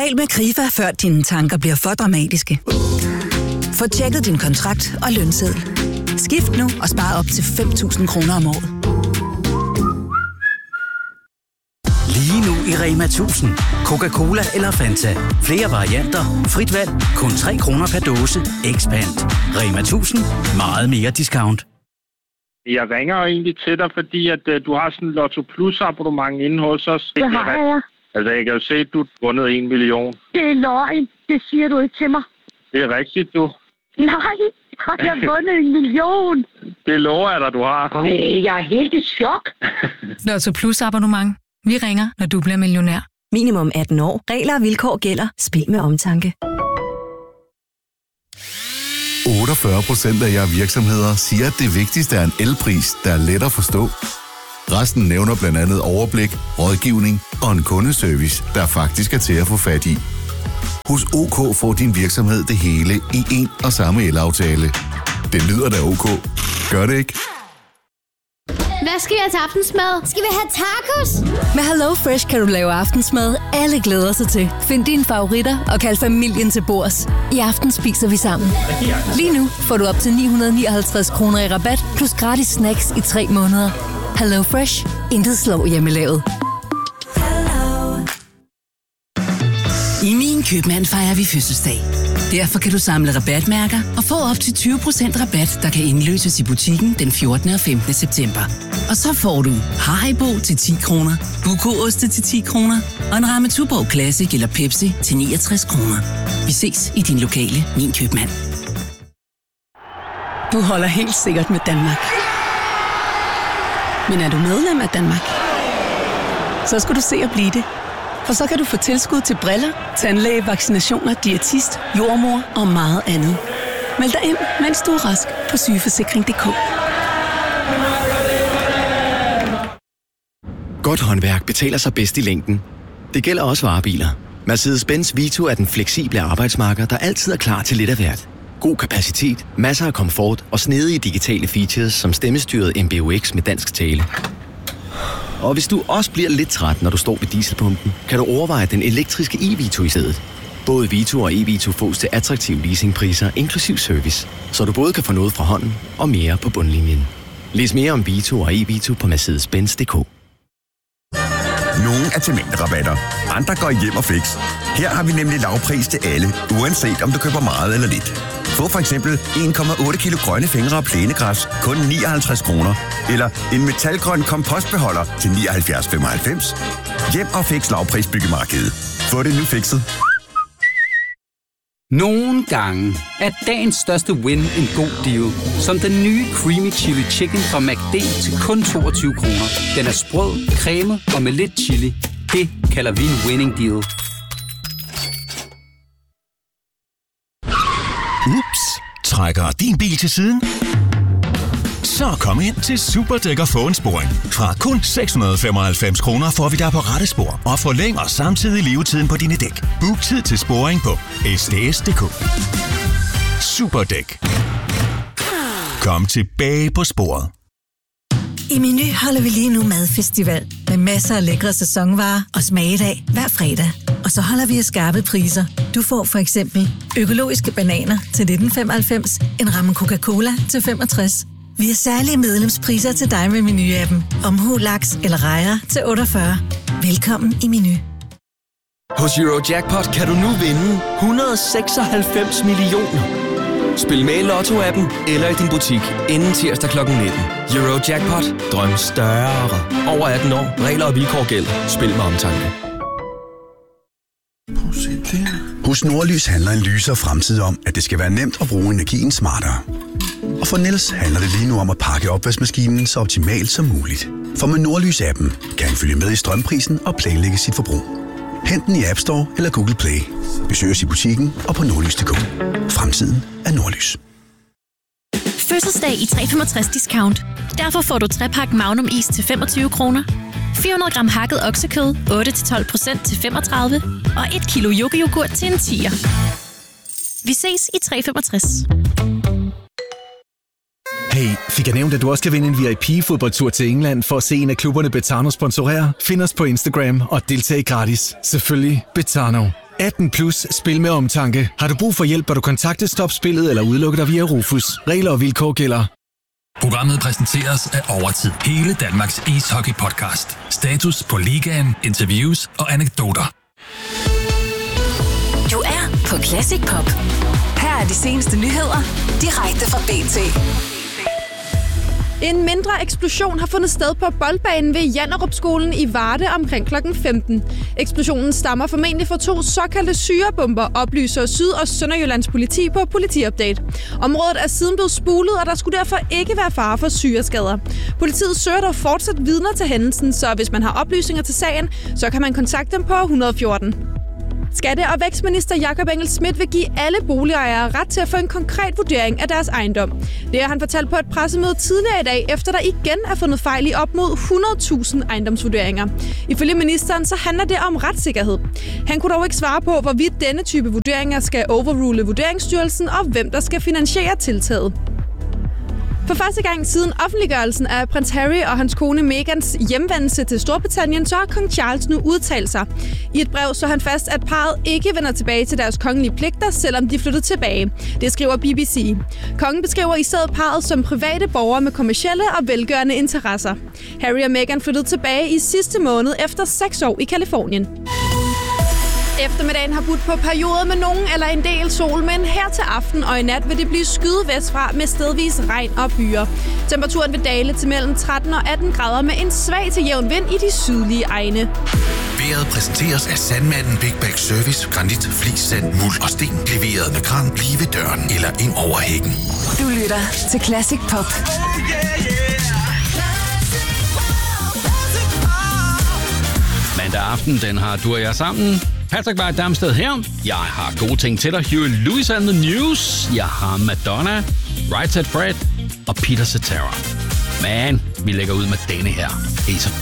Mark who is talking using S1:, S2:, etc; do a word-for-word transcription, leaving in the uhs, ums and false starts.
S1: Tal med Krifa, før dine tanker bliver for dramatiske. Få tjekket din kontrakt og lønseddel. Skift nu og spar op til fem tusind kroner om året.
S2: Lige nu i Rema tusind. Coca-Cola eller Fanta. Flere varianter. Frit valg. Kun tre kroner per dåse. Expand. Rema tusind. Meget mere discount.
S3: Jeg ringer egentlig til dig, fordi at uh, du har sådan en Lotto Plus abonnement inde hos os.
S4: Det har jeg.
S3: Altså, jeg kan jo se, at du har vundet en million.
S4: Det er løgn. Det siger du ikke til mig.
S3: Det er rigtigt, du.
S4: Nej, har jeg vundet en million?
S3: Det lover jeg dig, du har.
S4: Øh, jeg er helt i chok.
S5: Lotto Plus abonnement. Vi ringer, når du bliver millionær.
S6: Minimum atten år. Regler og vilkår gælder. Spil med omtanke.
S7: otteogfyrre procent af jer virksomheder siger, at det vigtigste er en elpris, der er let at forstå. Resten nævner blandt andet overblik, rådgivning og en kundeservice, der faktisk er til at få fat i. Hos OK får din virksomhed det hele i en og samme elaftale. Det lyder da OK. Gør det ikke?
S8: Hvad skal vi have til aftensmad? Skal vi have tacos?
S6: Med Hello Fresh kan du lave aftensmad, alle glæder sig til. Find dine favoritter og kald familien til bords. I aften spiser vi sammen. Lige nu får du op til ni hundrede nioghalvtreds kroner i rabat, plus gratis snacks i tre måneder. Hello Fresh. Intet slår hjemmelavet.
S1: I Min Købmand fejrer vi fødselsdag. Derfor kan du samle rabatmærker og få op til tyve procent rabat, der kan indløses i butikken den fjortende og femtende september. Og så får du Haribo til ti kroner, Buko-oste til ti kroner og en ramme Tuborg Classic eller Pepsi til niogtres kroner. Vi ses i din lokale Min Købmand.
S9: Du holder helt sikkert med Danmark. Men er du medlem af Danmark? Så skal du se at blive det. For så kan du få tilskud til briller, tandlæge, vaccinationer, diætist, jordmor og meget andet. Meld dig ind, mens du er rask på sygeforsikring punktum d k.
S10: Godt håndværk betaler sig bedst i længden. Det gælder også varebiler. Mercedes-Benz Vito er den fleksible arbejdsmarker, der altid er klar til lidt af hvert. God kapacitet, masser af komfort og snedige digitale features som stemmestyret M B U X med dansk tale. Og hvis du også bliver lidt træt, når du står ved dieselpumpen, kan du overveje den elektriske e-Vito i stedet. Både Vito og e-Vito fås til attraktive leasingpriser inklusiv service, så du både kan få noget fra hånden og mere på bundlinjen. Læs mere om Vito og e-Vito på mercedes benz punktum d k.
S11: Nogle er til mængderabatter, andre går hjem og fix. Her har vi nemlig lavpris til alle, uanset om du køber meget eller lidt. Få for eksempel en komma otte kilo grønne fingre og plænegræs, kun nioghalvtreds kroner. Eller en metalgrøn kompostbeholder til nioghalvfjerds komma femoghalvfems. Hjem og fix lavpris byggemarkedet. Få det nu fikset.
S12: Nogle gange er dagens største win en god deal. Som den nye Creamy Chili Chicken fra McD til kun toogtyve kroner. Den er sprød, cremet og med lidt chili. Det kalder vi en winning deal.
S13: Ups, trækker din bil til siden? Så kom ind til Superdæk og få en sporing. Fra kun seks hundrede og femoghalvfems kroner får vi dig på rette spor og forlænger samtidig levetiden på dine dæk. Book tid til sporing på s d s punktum d k. Superdæk. Kom tilbage på sporet.
S1: I Meny holder vi lige nu madfestival med masser af lækre sæsonvarer og smagedag hver fredag. Og så holder vi af skarpe priser. Du får for eksempel økologiske bananer til nitten femoghalvfems, en ramme Coca-Cola til femogtres. Vi har særlige medlemspriser til dig med Meny-appen. Omhu, laks eller rejer til otteogfyrre. Velkommen i Meny.
S14: Hos Eurojackpot kan du nu vinde et hundrede og seksoghalvfems millioner. Spil med i Lotto-appen eller i din butik inden tirsdag klokken nitten. Eurojackpot. Drøm større. Over atten år. Regler og vilkår gælder. Spil med omtanke.
S15: Hos Nordlys handler en lysere fremtid om, at det skal være nemt at bruge energien smartere. Og for Niels handler det lige nu om at pakke opvaskemaskinen så optimalt som muligt. For med Nordlys-appen kan han følge med i strømprisen og planlægge sit forbrug. Hent den i App Store eller Google Play. Besøg os i butikken og på nordlys punktum d k. Fremtiden er Nordlys.
S16: Fødselsdag i tre komma femogtres discount. Derfor får du tre-pakke Magnum is til femogtyve kroner, fire hundrede gram hakket oksekød otte til tolv procent til femogtredive og et kilo yoghurt til en tier. Vi ses i tre komma femogtres.
S17: Hey, fik jeg nævnt, at du også kan vinde en V I P-fodboldtur til England for at se en af klubberne Betano sponsorere? Find os på Instagram og deltag gratis. Selvfølgelig Betano. atten plus, spil med omtanke. Har du brug for hjælp, bør du kontakte Stop Spillet eller udelukke dig via Rufus. Regler og vilkår gælder.
S18: Programmet præsenteres af Overtid. Hele Danmarks ishockey-podcast. Status på ligaen, interviews og anekdoter.
S19: Du er på Classic Pop. Her er de seneste nyheder, direkte fra B T.
S20: En mindre eksplosion har fundet sted på boldbanen ved Janderupskolen i Varde omkring klokken femten. Eksplosionen stammer formentlig fra to såkaldte syrebomber, oplyser Syd- og Sønderjyllands politi på politiupdate. Området er siden blevet spulet, og der skulle derfor ikke være fare for syreskader. Politiet søger dog fortsat vidner til hændelsen, så hvis man har oplysninger til sagen, så kan man kontakte dem på et et fire. Skatte- og vækstminister Jakob Engel-Schmidt vil give alle boligejere ret til at få en konkret vurdering af deres ejendom. Det har han fortalt på et pressemøde tidligere i dag, efter der igen er fundet fejl i op mod hundrede tusind ejendomsvurderinger. Ifølge ministeren så handler det om retssikkerhed. Han kunne dog ikke svare på, hvorvidt denne type vurderinger skal overrule Vurderingsstyrelsen og hvem der skal finansiere tiltaget. For første gang siden offentliggørelsen af prins Harry og hans kone Megans hjemvendelse til Storbritannien, så har kong Charles nu udtalt sig. I et brev så han fast, at parret ikke vender tilbage til deres kongelige pligter, selvom de flyttede tilbage. Det skriver B B C. Kongen beskriver i stedet parret som private borgere med kommercielle og velgørende interesser. Harry og Meghan flyttede tilbage i sidste måned efter seks år i Californien. Eftermiddagen har budt på perioder med nogen eller en del sol, men her til aften og i nat vil det blive skyet vestfra med stedvis regn og byer. Temperaturen vil dale til mellem tretten og atten grader med en svag til jævn vind i de sydlige egne.
S21: Vejret præsenteres af Sandmanden Big Bag Service. Granit, flis, sand, muld og sten. Leveret med kran lige ved døren eller ind over hækken.
S19: Du lytter til Classic Pop.
S22: Mandag aften, den har du og jeg sammen. Patrick Bay Damsted her. Jeg har gode ting til dig. Huey Lewis and the News. Jeg har Madonna, Right Said Fred og Peter Cetera. Men vi lægger ud med denne her. Ace of